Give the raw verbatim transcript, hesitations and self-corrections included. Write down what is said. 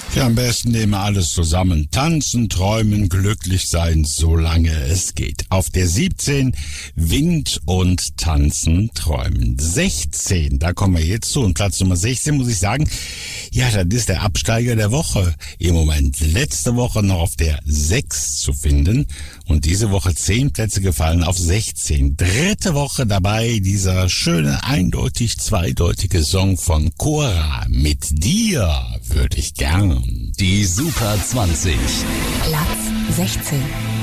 Ja, am besten nehmen wir alles zusammen. Tanzen, träumen, glücklich sein, solange es geht. Auf der siebzehn Wind und Tanzen, träumen. sechzehn, da kommen wir jetzt zu. Und Platz Nummer sechzehn, muss ich sagen, ja, das ist der Absteiger der Woche im Moment. Letzte Woche noch auf der sechs zu finden und diese Woche zehn Plätze gefallen auf sechzehn. Dritte Woche dabei dieser schöne, eindeutig zweideutige Song von Cora. Mit dir würde ich gern. Die Super zwanzig. Platz sechzehn.